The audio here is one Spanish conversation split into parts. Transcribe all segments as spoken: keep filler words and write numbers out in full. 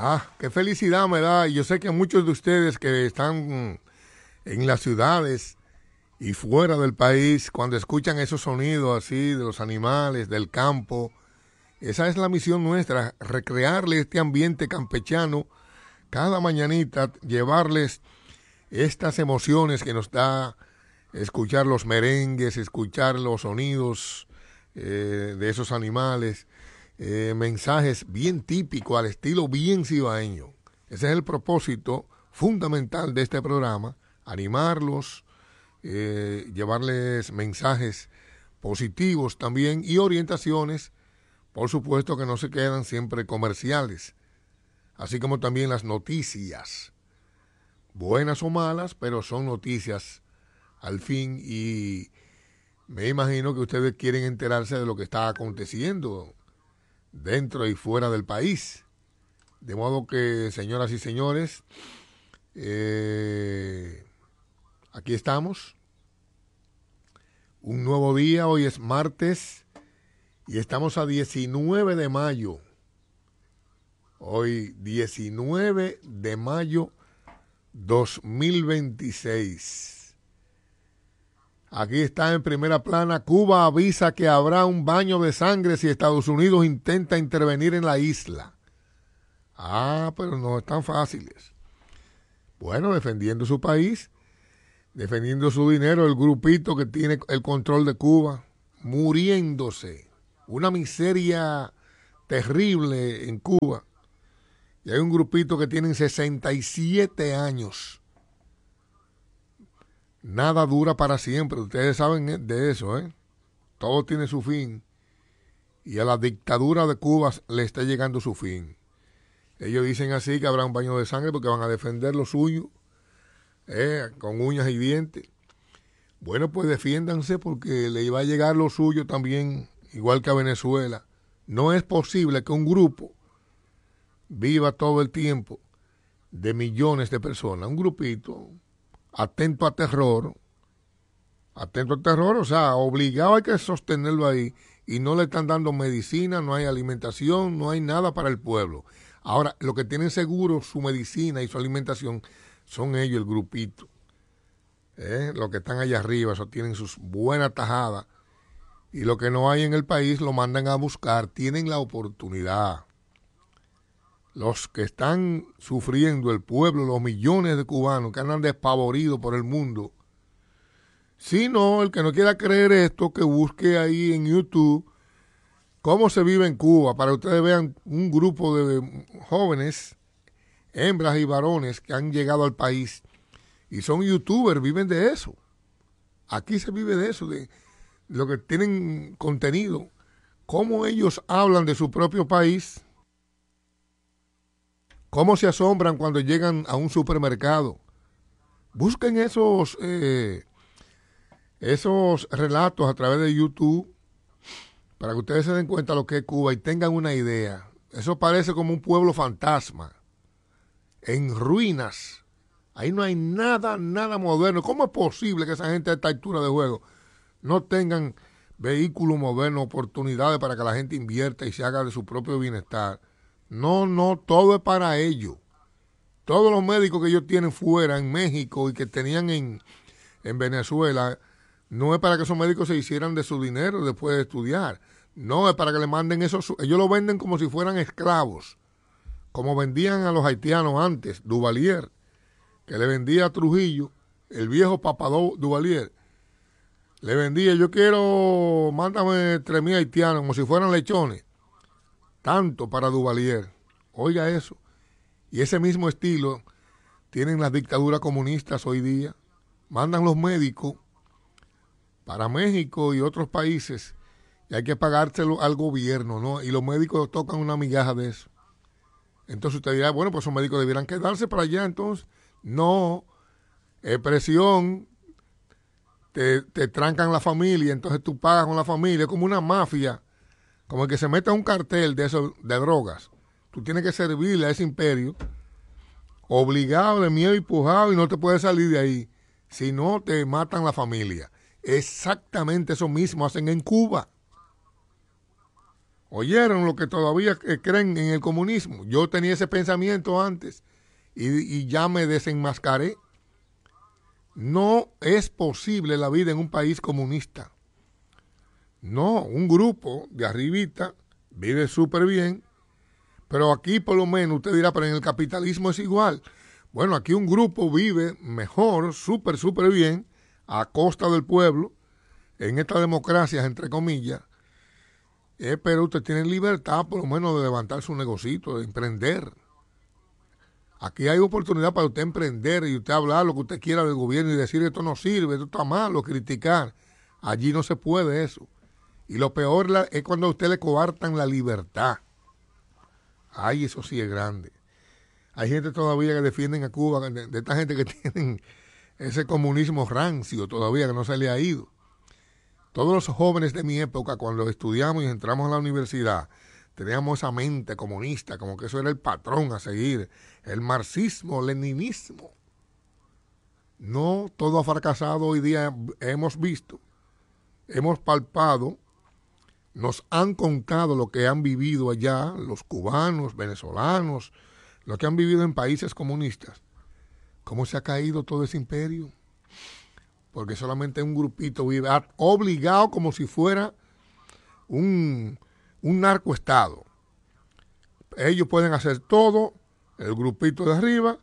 Ah, qué felicidad me da. Yo sé que muchos de ustedes que están en las ciudades y fuera del país, cuando escuchan esos sonidos así de los animales, del campo, esa es la misión nuestra, recrearle este ambiente campechano cada mañanita, llevarles estas emociones que nos da escuchar los merengues, escuchar los sonidos eh, de esos animales, eh, mensajes bien típicos, al estilo bien cibaeño. Ese es el propósito fundamental de este programa, animarlos, eh, llevarles mensajes positivos también y orientaciones, por supuesto que no se quedan siempre comerciales, así como también las noticias, buenas o malas, pero son noticias al fin, y me imagino que ustedes quieren enterarse de lo que está aconteciendo dentro y fuera del país. De modo que, señoras y señores, eh, aquí estamos. Un nuevo día, hoy es martes y estamos a diecinueve de mayo. Hoy diecinueve de mayo dos mil veintiséis. Aquí está en primera plana: Cuba avisa que habrá un baño de sangre si Estados Unidos intenta intervenir en la isla. Ah, pero no están fáciles. Bueno, defendiendo su país, defendiendo su dinero, el grupito que tiene el control de Cuba, muriéndose. Una miseria terrible en Cuba. Y hay un grupito que tienen sesenta y siete años. Nada dura para siempre, ustedes saben de eso, ¿eh? Todo tiene su fin. Y a la dictadura de Cuba le está llegando su fin. Ellos dicen así que habrá un baño de sangre porque van a defender lo suyo, ¿eh? Con uñas y dientes. Bueno, pues defiéndanse porque le va a llegar lo suyo también, igual que a Venezuela. No es posible que un grupo viva todo el tiempo de millones de personas. Un grupito atento a terror, atento al terror, o sea, obligado hay que sostenerlo ahí, y no le están dando medicina, no hay alimentación, no hay nada para el pueblo. Ahora, lo que tienen seguro su medicina y su alimentación son ellos, el grupito. ¿Eh? Los que están allá arriba, eso tienen sus buenas tajadas, y lo que no hay en el país lo mandan a buscar, tienen la oportunidad. Los que están sufriendo, el pueblo, los millones de cubanos que andan despavoridos por el mundo. Si no, el que no quiera creer esto, que busque ahí en YouTube cómo se vive en Cuba, para que ustedes vean un grupo de jóvenes, hembras y varones que han llegado al país y son youtubers, viven de eso. Aquí se vive de eso, de lo que tienen contenido, cómo ellos hablan de su propio país, cómo se asombran cuando llegan a un supermercado. Busquen esos, eh, esos relatos a través de YouTube para que ustedes se den cuenta de lo que es Cuba y tengan una idea. Eso parece como un pueblo fantasma, en ruinas. Ahí no hay nada, nada moderno. ¿Cómo es posible que esa gente a esta altura de juego no tengan vehículos modernos, oportunidades para que la gente invierta y se haga de su propio bienestar? No, no, todo es para ellos. Todos los médicos que ellos tienen fuera, en México, y que tenían en, en Venezuela, no es para que esos médicos se hicieran de su dinero después de estudiar. No, es para que le manden esos. Ellos lo venden como si fueran esclavos, como vendían a los haitianos antes, Duvalier, que le vendía a Trujillo, el viejo Papadó Duvalier. Le vendía: yo quiero, mándame tres mil haitianos, como si fueran lechones. Tanto para Duvalier. Oiga eso. Y ese mismo estilo tienen las dictaduras comunistas hoy día. Mandan los médicos para México y otros países y hay que pagárselo al gobierno, ¿no? Y los médicos tocan una migaja de eso. Entonces usted dirá, bueno, pues esos médicos debieran quedarse para allá. Entonces, no, es presión, te, te trancan la familia, entonces tú pagas con la familia, es como una mafia. Como el que se mete a un cartel de eso, de drogas. Tú tienes que servirle a ese imperio, obligado, de miedo y pujado, y no te puedes salir de ahí. Si no, te matan la familia. Exactamente eso mismo hacen en Cuba. Oyeron lo que todavía creen en el comunismo. Yo tenía ese pensamiento antes y, y ya me desenmascaré. No es posible la vida en un país comunista. No, un grupo de arribita vive súper bien, pero aquí por lo menos usted dirá, pero en el capitalismo es igual. Bueno, aquí un grupo vive mejor, súper, súper bien, a costa del pueblo, en estas democracias, entre comillas, eh, pero usted tiene libertad por lo menos de levantar su negocito, de emprender. Aquí hay oportunidad para usted emprender y usted hablar lo que usted quiera del gobierno y decir esto no sirve, esto está malo, criticar. Allí no se puede eso. Y lo peor la, es cuando a usted le coartan la libertad. Ay, eso sí es grande. Hay gente todavía que defienden a Cuba, de, de esta gente que tienen ese comunismo rancio todavía, que no se le ha ido. Todos los jóvenes de mi época, cuando estudiamos y entramos a la universidad, teníamos esa mente comunista, como que eso era el patrón a seguir, el marxismo, leninismo. No, todo ha fracasado hoy día, hemos visto, hemos palpado, nos han contado lo que han vivido allá, los cubanos, venezolanos, lo que han vivido en países comunistas. ¿Cómo se ha caído todo ese imperio? Porque solamente un grupito vive obligado como si fuera un, un narcoestado. Ellos pueden hacer todo, el grupito de arriba,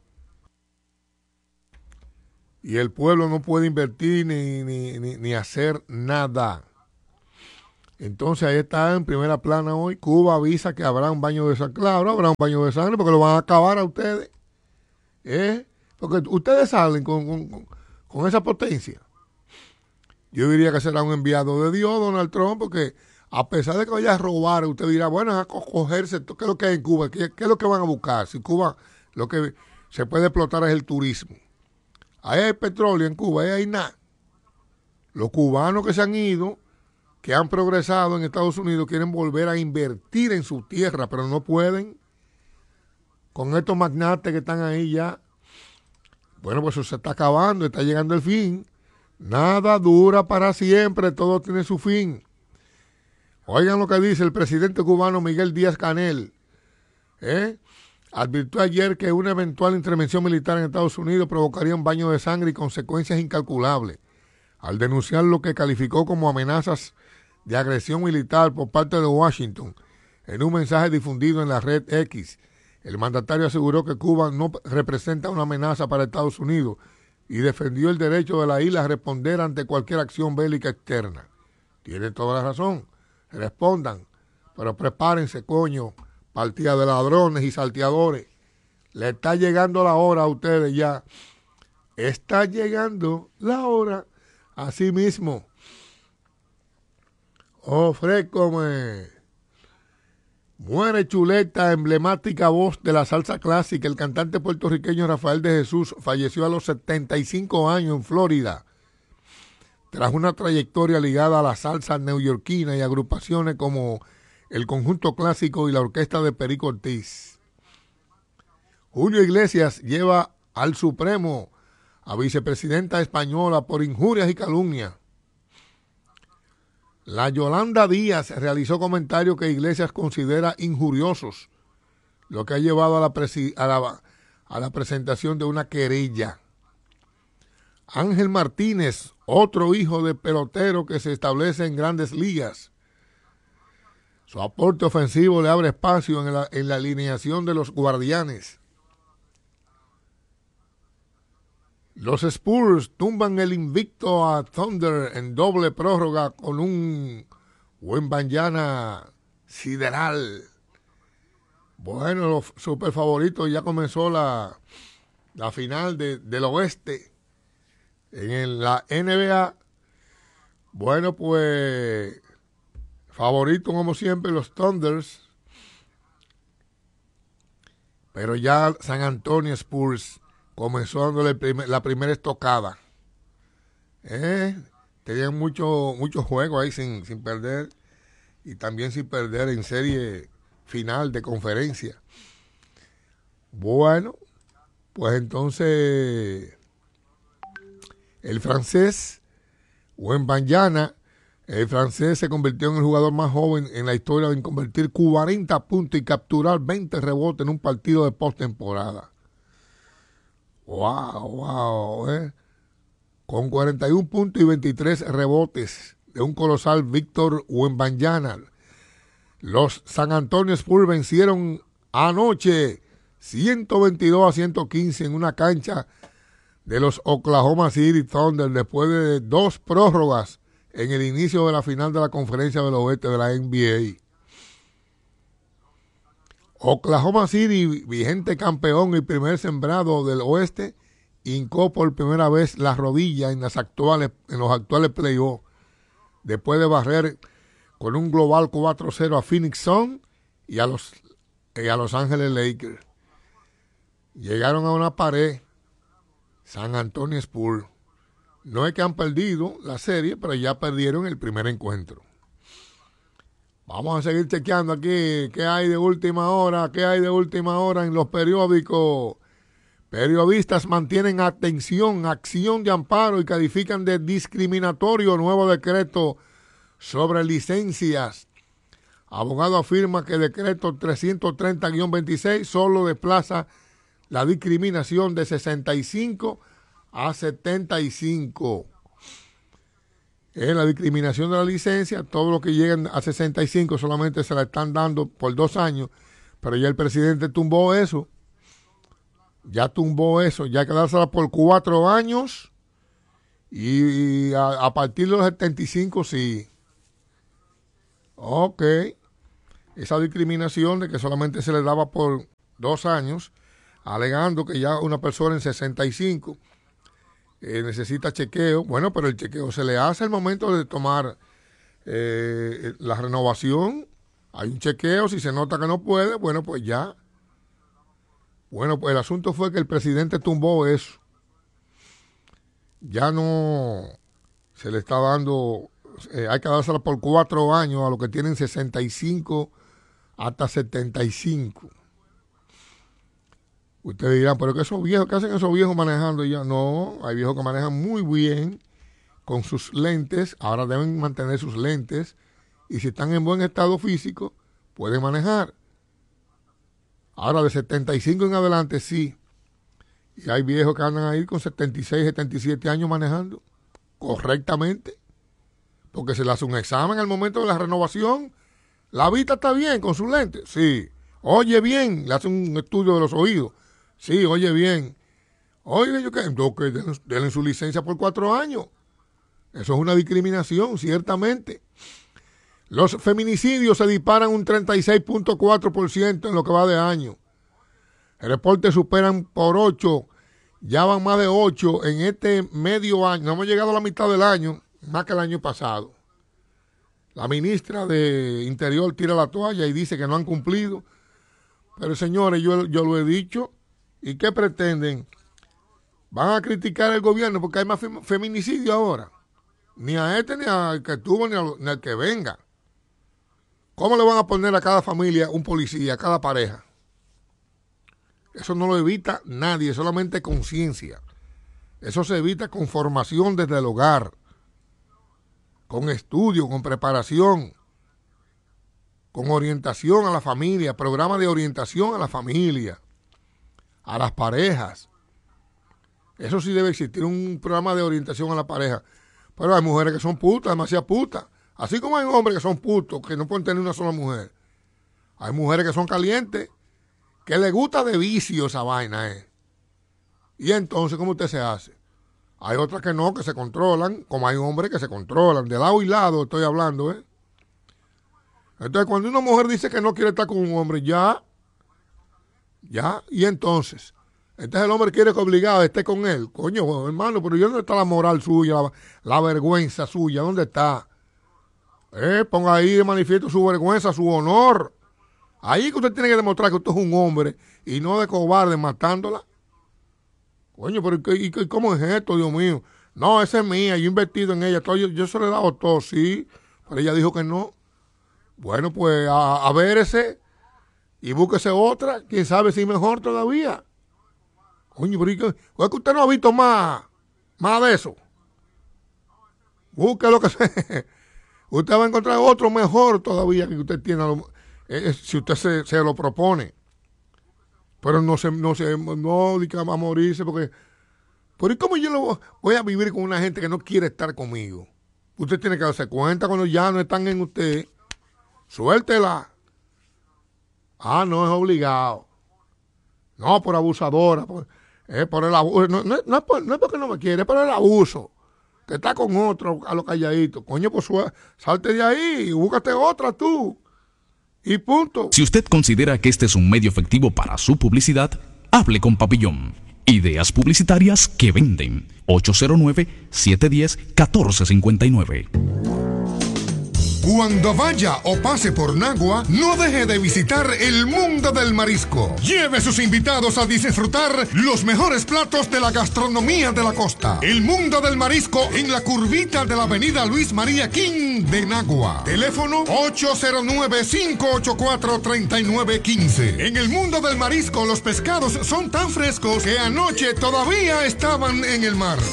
y el pueblo no puede invertir ni, ni, ni, ni hacer nada. Entonces ahí está en primera plana hoy. Cuba avisa que habrá un baño de sangre. Claro, habrá un baño de sangre porque lo van a acabar a ustedes. ¿Eh? Porque ustedes salen con, con, con esa potencia. Yo diría que será un enviado de Dios, Donald Trump, porque a pesar de que vaya a robar, usted dirá, bueno, a cogerse, ¿qué es lo que hay en Cuba? ¿Qué, qué es lo que van a buscar? Si Cuba lo que se puede explotar es el turismo. Ahí hay petróleo en Cuba, ahí hay nada. Los cubanos que se han ido, que han progresado en Estados Unidos, quieren volver a invertir en su tierra, pero no pueden. Con estos magnates que están ahí ya, bueno, pues eso se está acabando, está llegando el fin. Nada dura para siempre, todo tiene su fin. Oigan lo que dice el presidente cubano Miguel Díaz-Canel. ¿Eh? Advirtió ayer que una eventual intervención militar en Estados Unidos provocaría un baño de sangre y consecuencias incalculables, al denunciar lo que calificó como amenazas de agresión militar por parte de Washington. En un mensaje difundido en la red X, el mandatario aseguró que Cuba no representa una amenaza para Estados Unidos y defendió el derecho de la isla a responder ante cualquier acción bélica externa. Tiene toda la razón. Respondan, pero prepárense, coño, partida de ladrones y salteadores. Le está llegando la hora a ustedes ya. Está llegando la hora. Así mismo. Oh, Frécome. Muere Chuleta, emblemática voz de la salsa clásica. El cantante puertorriqueño Rafael de Jesús falleció a los setenta y cinco años en Florida, tras una trayectoria ligada a la salsa neoyorquina y agrupaciones como el Conjunto Clásico y la Orquesta de Perico Ortiz. Julio Iglesias lleva al Supremo a vicepresidenta española por injurias y calumnias. La Yolanda Díaz realizó comentarios que Iglesias considera injuriosos, lo que ha llevado a la, presi- a la, a la presentación de una querella. Ángel Martínez, otro hijo de pelotero que se establece en Grandes Ligas. Su aporte ofensivo le abre espacio en la, en la alineación de los Guardianes. Los Spurs tumban el invicto a Thunder en doble prórroga con un Wembanyama sideral. Bueno, los super favoritos, ya comenzó la, la final de, del oeste en la N B A. Bueno, pues favorito como siempre los Thunders, pero ya San Antonio Spurs comenzó dándole primer, la primera estocada. ¿Eh? Tenían mucho, mucho juego ahí sin, sin perder, y también sin perder en serie final de conferencia. Bueno, pues entonces el francés Wembanyama El francés se convirtió en el jugador más joven en la historia en convertir cuarenta puntos y capturar veinte rebotes en un partido de postemporada. ¡Wow, wow! ¿eh? Con cuarenta y un puntos y veintitrés rebotes de un colosal Víctor Wembanyama. Los San Antonio Spurs vencieron anoche ciento veintidós a ciento quince en una cancha de los Oklahoma City Thunder después de dos prórrogas en el inicio de la final de la Conferencia del Oeste de la N B A. Oklahoma City, vigente campeón y primer sembrado del Oeste, hincó por primera vez la rodilla en, las actuales, en los actuales playoffs, después de barrer con un global cuatro cero a Phoenix Suns y a los, y a Los Ángeles Lakers. Llegaron a una pared, San Antonio Spurs. No es que han perdido la serie, pero ya perdieron el primer encuentro. Vamos a seguir chequeando aquí qué hay de última hora, qué hay de última hora en los periódicos. Periodistas mantienen atención, acción de amparo y califican de discriminatorio nuevo decreto sobre licencias. Abogado afirma que el decreto trescientos treinta guión veintiséis solo desplaza la discriminación de sesenta y cinco a setenta y cinco. En la discriminación de la licencia, todos los que llegan a sesenta y cinco solamente se la están dando por dos años, pero ya el presidente tumbó eso. Ya tumbó eso, ya hay que dársela por cuatro años y, y a, a partir de los setenta y cinco sí. Ok. Esa discriminación de que solamente se le daba por dos años, alegando que ya una persona en sesenta y cinco eh, necesita chequeo. Bueno, pero el chequeo se le hace al momento de tomar eh, la renovación. Hay un chequeo, si se nota que no puede, bueno, pues ya. Bueno, pues el asunto fue que el presidente tumbó eso. Ya no se le está dando, eh, hay que dársela por cuatro años a los que tienen sesenta y cinco hasta setenta y cinco. Ustedes dirán, pero ¿qué esos viejos, qué hacen esos viejos manejando ya? No, hay viejos que manejan muy bien con sus lentes, ahora deben mantener sus lentes y si están en buen estado físico, pueden manejar. Ahora de setenta y cinco en adelante sí. Y hay viejos que andan ahí con setenta y seis, setenta y siete años manejando correctamente. Porque se le hace un examen al momento de la renovación. La vista está bien con sus lentes. Sí. Oye bien. Le hace un estudio de los oídos. Sí, oye bien. Oye, yo qué. Entonces, denle, denle su licencia por cuatro años. Eso es una discriminación, ciertamente. Los feminicidios se disparan un treinta y seis punto cuatro por ciento en lo que va de año. El reporte superan por ocho, ya van más de ocho en este medio año. No hemos llegado a la mitad del año, más que el año pasado. La ministra de Interior tira la toalla y dice que no han cumplido. Pero señores, yo, yo lo he dicho. ¿Y qué pretenden? Van a criticar al gobierno porque hay más feminicidio ahora. Ni a este, ni al que tuvo, ni, a, ni al que venga. ¿Cómo le van a poner a cada familia un policía, a cada pareja? Eso no lo evita nadie, solamente conciencia. Eso se evita con formación desde el hogar, con estudio, con preparación, con orientación a la familia, programa de orientación a la familia, a las parejas. Eso sí debe existir, un programa de orientación a la pareja. Pero hay mujeres que son putas, demasiadas putas. Así como hay hombres que son putos, que no pueden tener una sola mujer. Hay mujeres que son calientes, que les gusta de vicio esa vaina, ¿eh? Y entonces, ¿cómo usted se hace? Hay otras que no, que se controlan, como hay hombres que se controlan. De lado y lado estoy hablando, ¿eh? Entonces, cuando una mujer dice que no quiere estar con un hombre, ya, ya, y entonces, entonces el hombre quiere que obligado esté con él. Coño, bueno, hermano, pero ¿dónde está la moral suya, la, la vergüenza suya? ¿Dónde está? Eh, ponga ahí de manifiesto su vergüenza, su honor. Ahí que usted tiene que demostrar que usted es un hombre y no de cobarde matándola. Coño, pero ¿y, y cómo es esto, Dios mío? No, esa es mía, yo he invertido en ella. Todo, yo, yo se le he dado todo, sí, pero ella dijo que no. Bueno, pues a, a ver ese y búsquese otra, quién sabe si mejor todavía. Coño, pero es que usted no ha visto más, más de eso. Busque lo que sea. usted va a encontrar otro mejor todavía que usted tiene, eh, si usted se, se lo propone. Pero no se, no se, no diga va a morirse porque, ¿por cómo yo lo voy a vivir con una gente que no quiere estar conmigo? Usted tiene que darse cuenta cuando ya no están en usted, suéltela. Ah, no es obligado. No, por abusadora, por, eh, por el abuso. No, no, no, es por, no es porque no me quiere, es por el abuso. Que está con otro a lo calladito. Coño, pues salte de ahí y búscate otra tú. Y punto. Si usted considera que este es un medio efectivo para su publicidad, hable con Papillón. Ideas publicitarias que venden. ocho cero nueve, siete uno cero, uno cuatro cinco nueve. Cuando vaya o pase por Nagua, no deje de visitar el mundo del marisco. Lleve a sus invitados a disfrutar los mejores platos de la gastronomía de la costa. El mundo del marisco en la curvita de la avenida Luis María King de Nagua. Teléfono ocho cero nueve, cinco ocho cuatro, tres nueve uno cinco. En el mundo del marisco, los pescados son tan frescos que anoche todavía estaban en el mar.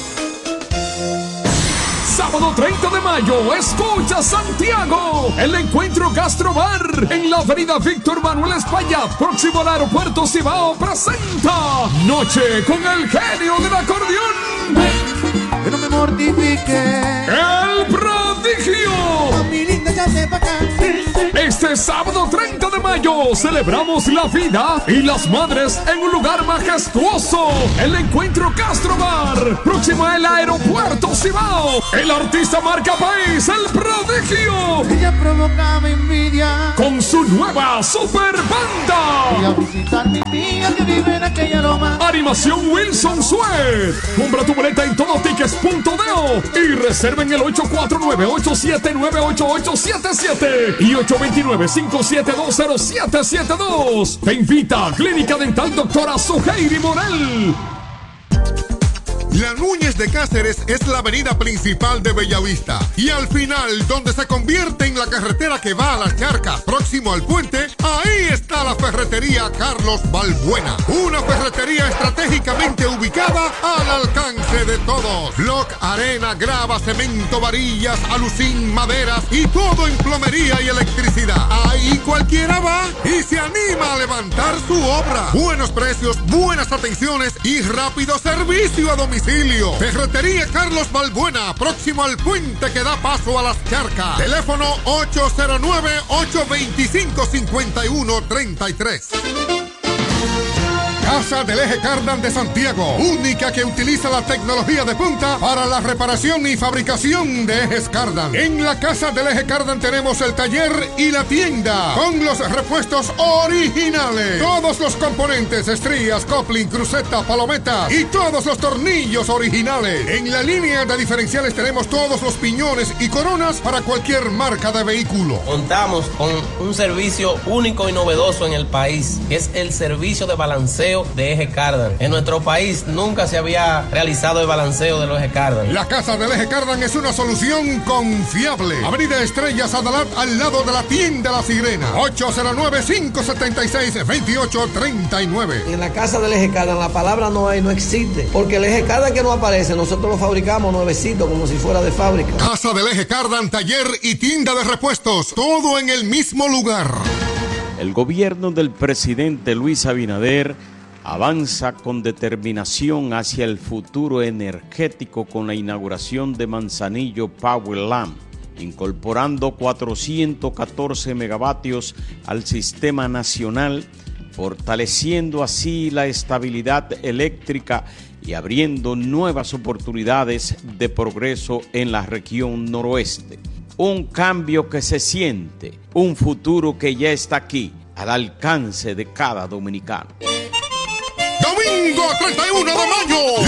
Sábado treinta de mayo, escucha Santiago, el encuentro Gastrobar en la avenida Víctor Manuel Espaillat, próximo al aeropuerto Cibao, presenta Noche con el genio del acordeón. Que no me mortifique. El prodigio. Mi linda, ya sepa acá. Este sábado treinta de mayo celebramos la vida y las madres en un lugar majestuoso. El encuentro Gastrobar, próximo al aeropuerto Cibao. El artista marca país, el prodigio. Ella provocaba envidia. Con su nueva super banda. Voy a visitar mi tía que vive en aquella loma. Animación Wilson Suet. Compra tu boleta en todotickets punto do y reserva en el ocho cuatro nueve, ocho siete nueve, ocho ocho siete siete y ocho dos nueve, cinco siete dos, cero siete siete dos. Te invita Clínica Dental Doctora Suheiri Morel. La Núñez de Cáceres es la avenida principal de Bellavista y al final, donde se convierte en la carretera que va a Las Charcas, próximo al puente, ahí está la ferretería Carlos Balbuena, una ferretería estratégicamente ubicada al alcance de todos. Block, arena, grava, cemento, varillas, alucín, maderas y todo en plomería y electricidad. Ahí cualquiera va y se anima a levantar su obra. Buenos precios, buenas atenciones y rápido servicio a domicilio. Ferretería Carlos Balbuena, próximo al puente que da paso a Las Charcas. Teléfono ocho cero nueve, ocho dos cinco, cinco uno tres tres. Casa del Eje Cardan de Santiago, única que utiliza la tecnología de punta para la reparación y fabricación de ejes Cardan. En la Casa del Eje Cardan tenemos el taller y la tienda con los repuestos originales. Todos los componentes, estrías, coupling, cruceta, palometa y todos los tornillos originales. En la línea de diferenciales tenemos todos los piñones y coronas para cualquier marca de vehículo. Contamos con un servicio único y novedoso en el país, que es el servicio de balanceo de Eje Cardan. En nuestro país nunca se había realizado el balanceo de los Eje Cardan. La Casa del Eje Cardan es una solución confiable. Avenida Estrellas Adalat, al lado de la tienda La Sirena. ocho cero nueve, cinco siete seis, dos ocho tres nueve. En la Casa del Eje Cardan la palabra no hay, no existe. Porque el Eje Cardan que no aparece, nosotros lo fabricamos nuevecito, como si fuera de fábrica. Casa del Eje Cardan, taller y tienda de repuestos. Todo en el mismo lugar. El gobierno del presidente Luis Abinader avanza con determinación hacia el futuro energético con la inauguración de Manzanillo Powerland, incorporando cuatrocientos catorce megavatios al sistema nacional, fortaleciendo así la estabilidad eléctrica y abriendo nuevas oportunidades de progreso en la región noroeste. Un cambio que se siente, un futuro que ya está aquí, al alcance de cada dominicano. Domingo treinta y uno de mayo,